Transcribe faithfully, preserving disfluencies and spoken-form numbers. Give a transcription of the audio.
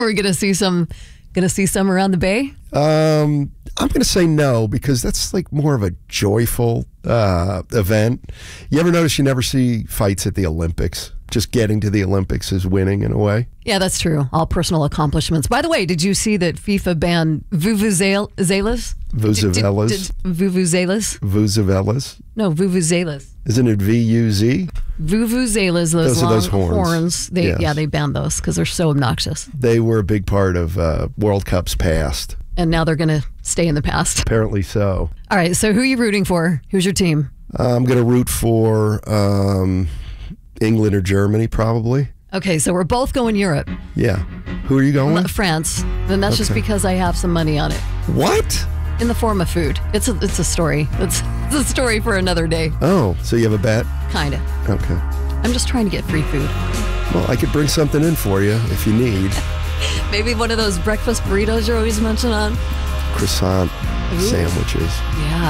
We're gonna see some, gonna see some around the Bay. Um, I'm going to say no because that's like more of a joyful uh, event. You ever notice you never see fights at the Olympics? Just getting to the Olympics is winning in a way. Yeah, that's true. All personal accomplishments. By the way, did you see that FIFA banned vuvuzelas? Vuvuzelas? Did, did, vuvuzelas? Vuvuzelas? No, vuvuzelas. Isn't it V U Z? Vuvuzelas, those, those long are those horns. horns. They, yes. Yeah, they banned those because they're so obnoxious. They were a big part of uh, World Cup's past. And now they're going to stay in the past. Apparently so. All right, so who are you rooting for? Who's your team? I'm going to root for um, England or Germany, probably. Okay, so we're both going Europe. Yeah. Who are you going with? France. And that's okay. Just because I have some money on it. What? In the form of food. It's a, it's a story. It's, it's a story for another day. Oh, so you have a bet? Kind of. Okay. I'm just trying to get free food. Well, I could bring something in for you if you need. Maybe one of those breakfast burritos you're always mentioning on. Croissant Ooh. Sandwiches. Yeah.